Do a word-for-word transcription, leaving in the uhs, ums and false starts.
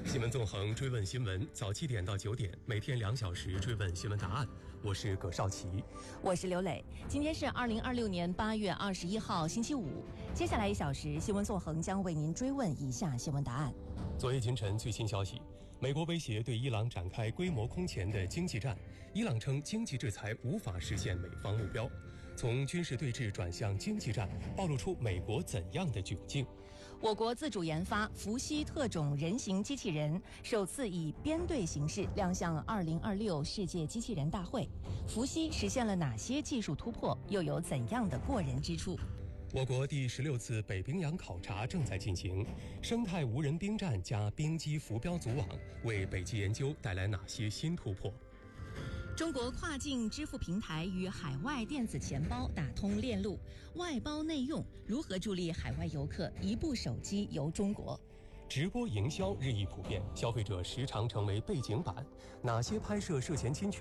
新闻纵横，追问新闻，早七点到九点，每天两小时追问新闻答案。我是葛少奇， 我是刘磊。今天是二零二六年八月二十一号，星期五。接下来一小时，新闻纵横将为您追问以下新闻答案。 昨夜今晨最新消息，美国威胁对伊朗展开规模空前的经济战，伊朗称经济制裁无法实现美方目标。从军事对峙转向经济战，暴露出美国怎样的窘境？ 我国自主研发伏羲特种人形机器人首次以编队形式亮相二零二六世界机器人大会，伏羲实现了哪些技术突破，又有怎样的过人之处？ 我国第十六次北冰洋考察正在进行，生态无人兵站加冰机浮标组网为北极研究带来哪些新突破？ 中国跨境支付平台与海外电子钱包打通链路，外包内用，如何助力海外游客一部手机游中国？ 直播营销日益普遍，消费者时常成为背景板，哪些拍摄涉嫌侵权